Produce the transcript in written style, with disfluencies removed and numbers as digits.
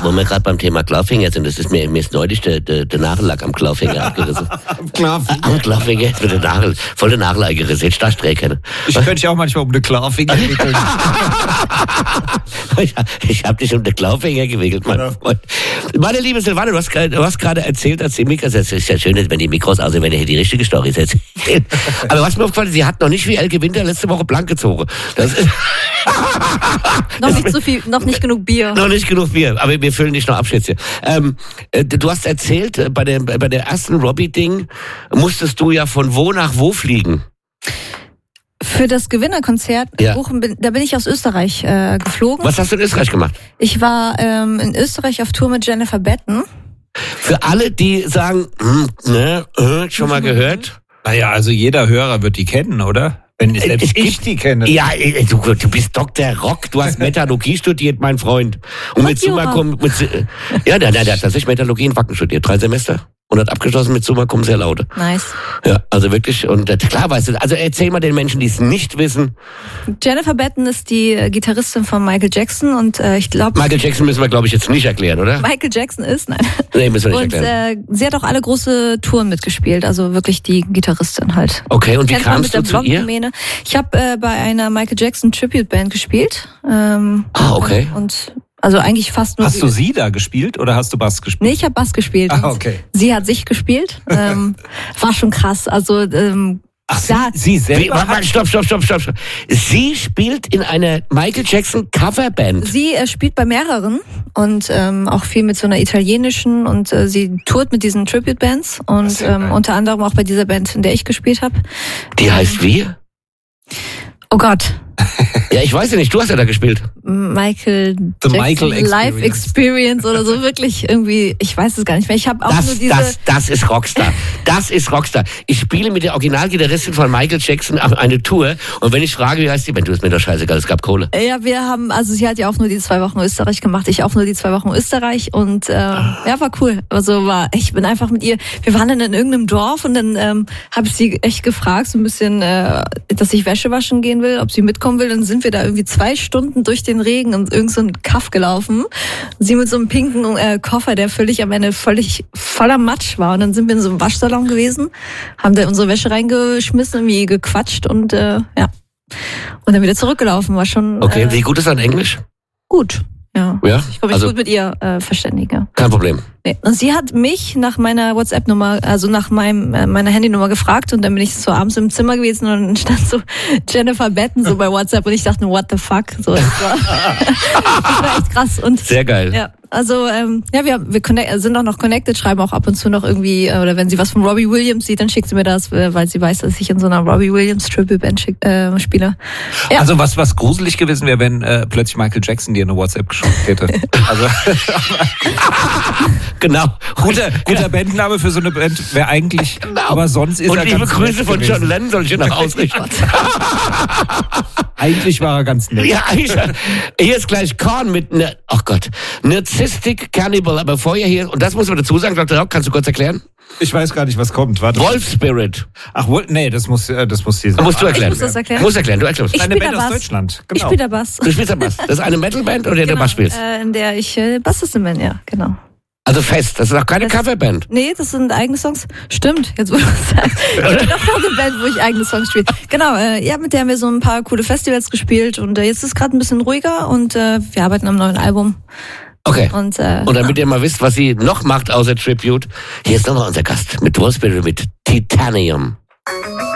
wo wir gerade beim Thema Clawfinger sind, das ist mir ist neulich der Nagellack am Clawfinger abgerissen. Am Clawfinger ist mir der Nagel, voll der Nagel eingerissen. Jetzt stark sträken. Ich könnte dich auch manchmal um den Clawfinger wickeln. Ich habe dich um den Clawfinger gewickelt, mein Freund. Meine liebe Silvana, du hast gerade erzählt, als die Mikros, es ist ja schön, wenn die Mikros aussehen, wenn ihr hier die richtige Story erzählt. Aber was mir aufgefallen ist, sie hat noch nicht wie Elke Winter letzte Woche blank gezogen. Das ist noch nicht so viel, noch nicht genug Bier. Noch nicht genug Bier, aber wir füllen nicht noch ab, Schätzchen. Du hast erzählt, bei der ersten Robbie-Ding musstest du ja von wo nach wo fliegen? Für das Gewinnerkonzert da bin ich aus Österreich geflogen. Was hast du in Österreich gemacht? Ich war in Österreich auf Tour mit Jennifer Batten. Für alle, die sagen, schon mal gehört? Naja, also jeder Hörer wird die kennen, oder? Wenn selbst ich die kenne. Ja, du bist Dr. Rock, du hast Metallurgie studiert, mein Freund. Und mit Summa der hat tatsächlich Metallurgie in Wacken studiert, 3 Semester. Und hat abgeschlossen mit Summa Cum Laude. Nice. Ja, also wirklich, und klar weißt du, also erzähl mal den Menschen, die es nicht wissen. Jennifer Batten ist die Gitarristin von Michael Jackson und ich glaube... Michael Jackson müssen wir, glaube ich, jetzt nicht erklären, oder? Michael Jackson ist, nein. Nee, müssen wir nicht erklären. Und sie hat auch alle große Touren mitgespielt, also wirklich die Gitarristin halt. Okay, und wie kamst du zu ihr? Ich habe bei einer Michael Jackson Tribute Band gespielt. Okay. Und also eigentlich fast nur... Hast du sie da gespielt oder hast du Bass gespielt? Nee, ich habe Bass gespielt. Okay. Sie hat sich gespielt. War schon krass. Also sie selber... Stopp. Sie spielt in einer Michael Jackson Coverband. Sie spielt bei mehreren und auch viel mit so einer italienischen und sie tourt mit diesen Tribute-Bands und unter anderem auch bei dieser Band, in der ich gespielt habe. Die heißt wie? Oh Gott. Ja, ich weiß ja nicht, du hast ja da gespielt. Michael Jackson Live Experience oder so, wirklich irgendwie, ich weiß es gar nicht mehr. Ich habe auch nur diese... Das ist Rockstar. Das ist Rockstar. Ich spiele mit der Originalgitarristin von Michael Jackson eine Tour und wenn ich frage, wie heißt die Band, du ist mir doch scheißegal, es gab Kohle. Ja, sie hat ja auch nur die 2 Wochen Österreich gemacht, ich auch nur die 2 Wochen Österreich und war cool. Also ich bin einfach mit ihr, wir waren dann in irgendeinem Dorf und dann habe ich sie echt gefragt, so ein bisschen, dass ich Wäsche waschen gehen will, ob sie mitkommen will. Dann sind wir da irgendwie 2 Stunden durch den Regen und irgend so ein Kaff gelaufen. Sie mit so einem pinken Koffer, der völlig am Ende völlig voller Matsch war. Und dann sind wir in so einem Waschsalon gewesen, haben da unsere Wäsche reingeschmissen, irgendwie gequatscht und Und dann wieder zurückgelaufen. War schon... Okay, wie gut ist dein Englisch? Gut. Ja. Ich kann mich gut mit ihr verständigen. Kein Problem. Nee. Und sie hat mich nach meiner WhatsApp-Nummer, also nach meiner Handynummer gefragt und dann bin ich so abends im Zimmer gewesen und dann stand so Jennifer Batten so bei WhatsApp und ich dachte, what the fuck? So, das war echt krass. Und sehr geil. Ja. Also, wir sind auch noch connected, schreiben auch ab und zu noch irgendwie, oder wenn sie was von Robbie Williams sieht, dann schickt sie mir das, weil sie weiß, dass ich in so einer Robbie Williams Triple Band spiele. Ja. Also was gruselig gewesen wäre, wenn plötzlich Michael Jackson dir eine WhatsApp geschickt hätte. Also genau. Guter Bandname für so eine Band wäre eigentlich, aber sonst ist er ganz nett. Und liebe Grüße von John Lennon soll ich dir noch ausrichten. Eigentlich war er ganz nett. Ja, hier ist gleich Korn mit Narcissistic Cannibal, aber vorher hier, und das muss man dazu sagen, Dr. Rock, kannst du kurz erklären? Ich weiß gar nicht, was kommt. Warte. Wolf Spirit. Ach, nee, das muss sie sagen. Musst du erklären. Ich muss das erklären. Du erklärst. Eine Band aus Deutschland. Genau. Ich spiele Bass. Du spielst Bass. Das ist eine Metalband, oder der Bass spielst? In der ich Bassistin bin, ja, genau. Also fest, das ist auch keine Coverband. Nee, das sind eigene Songs. Stimmt, jetzt wo du es sagst. Ich bin noch eine Band, wo ich eigene Songs spiele. Genau, mit der haben wir so ein paar coole Festivals gespielt und jetzt ist es gerade ein bisschen ruhiger und wir arbeiten am neuen Album. Okay. Und damit ihr mal wisst, was sie noch macht außer Tribute, hier ist nochmal unser Gast mit Wolf Spirit mit Titanium.